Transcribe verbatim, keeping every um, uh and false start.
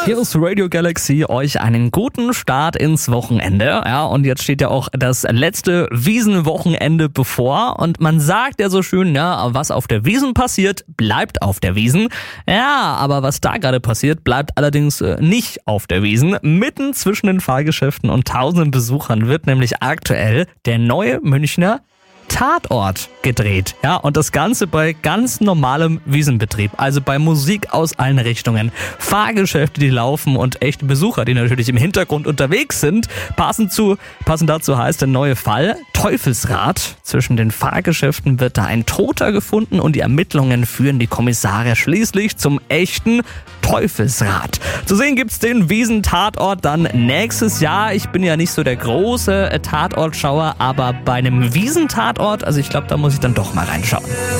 Hier ist Radio Galaxy, euch einen guten Start ins Wochenende. Ja, und jetzt steht ja auch das letzte Wiesenwochenende bevor. Und man sagt ja so schön, ja, was auf der Wiesn passiert, bleibt auf der Wiesn. Ja, aber was da gerade passiert, bleibt allerdings äh, nicht auf der Wiesn. Mitten zwischen den Fahrgeschäften und tausenden Besuchern wird nämlich aktuell der neue Münchner Tatort gedreht. Ja, und das Ganze bei ganz normalem Wiesenbetrieb. Also bei Musik aus allen Richtungen. Fahrgeschäfte, die laufen und echte Besucher, die natürlich im Hintergrund unterwegs sind. Passend zu, passend dazu heißt der neue Fall Teufelsrad. Zwischen den Fahrgeschäften wird da ein Toter gefunden und die Ermittlungen führen die Kommissare schließlich zum echten Teufelsrad. Zu sehen gibt's den Wiesn-Tatort dann nächstes Jahr. Ich bin ja nicht so der große Tatortschauer, aber bei einem Wiesn-Tatort, also ich glaube, da muss ich dann doch mal reinschauen.